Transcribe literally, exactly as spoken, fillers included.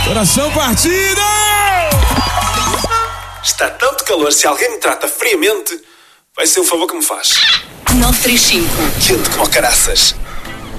Coração partido! Está tanto calor, se alguém me trata friamente, vai ser um favor que me faz. nove três cinco. Quente como caraças.